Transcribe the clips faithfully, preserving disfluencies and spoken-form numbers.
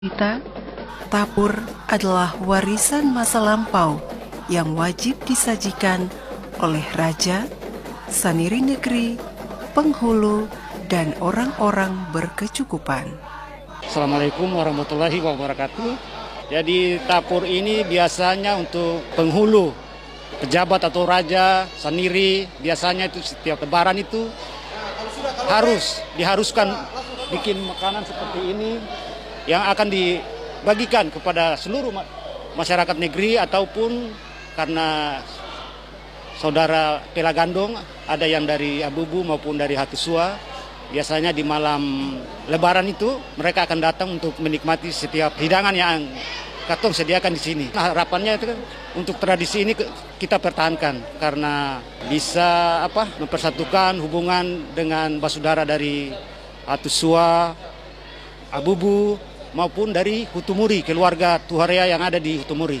Kita, tapur adalah warisan masa lampau yang wajib disajikan oleh raja, saniri negeri, penghulu, dan orang-orang berkecukupan. Assalamualaikum warahmatullahi wabarakatuh. Jadi tapur ini biasanya untuk penghulu, pejabat atau raja, saniri, biasanya itu setiap lebaran itu harus diharuskan bikin makanan seperti ini yang akan dibagikan kepada seluruh masyarakat negeri ataupun karena saudara Pelagandong, ada yang dari Abubu maupun dari Hatusua. Biasanya di malam lebaran itu mereka akan datang untuk menikmati setiap hidangan yang katong sediakan di sini. Nah, harapannya itu kan untuk tradisi ini kita pertahankan karena bisa apa mempersatukan hubungan dengan basudara dari Hatusua, Abubu maupun dari Hutumuri, keluarga Tuharea yang ada di Hutumuri.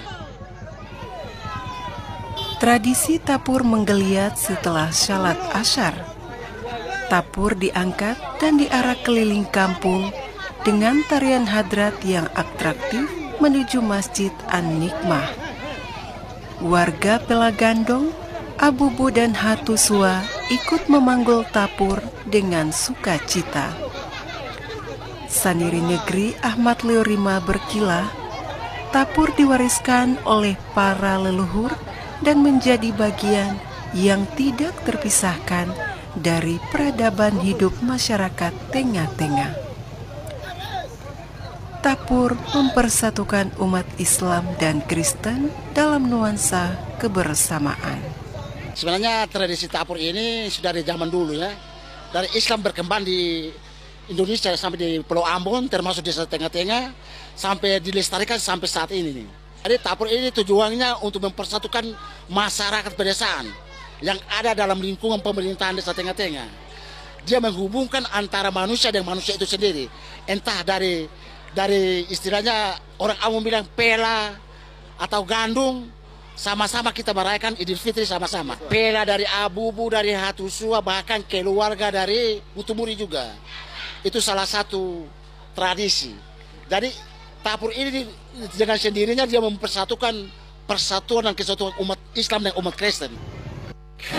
Tradisi tapur menggeliat setelah Shalat Asyar. Tapur diangkat dan diarak keliling kampung dengan tarian hadrat yang atraktif menuju Masjid An-Nikmah. Warga Pelagandong, Abubu dan Hatusua ikut memanggul tapur dengan sukacita. Saniri negeri Ahmad Leorima berkilah, tapur diwariskan oleh para leluhur dan menjadi bagian yang tidak terpisahkan dari peradaban hidup masyarakat Tengah-Tengah. Tapur mempersatukan umat Islam dan Kristen dalam nuansa kebersamaan. Sebenarnya tradisi tapur ini sudah dari zaman dulu ya. Dari Islam berkembang di Indonesia sampai di Pulau Ambon, termasuk desa Tengah-Tengah, sampai dilestarikan sampai saat ini nih. Jadi tapur ini tujuannya untuk mempersatukan masyarakat pedesaan yang ada dalam lingkungan pemerintahan desa Tengah-Tengah. Dia menghubungkan antara manusia dan manusia itu sendiri. Entah dari dari istilahnya orang awam bilang pela atau gandung, sama-sama kita merayakan Idul Fitri sama-sama. Pela dari Abubu, dari Hatusua, bahkan keluarga dari Hutumuri juga. Itu salah satu tradisi. Jadi tapur ini dengan sendirinya dia mempersatukan persatuan dan kesatuan umat Islam dan umat Kristen.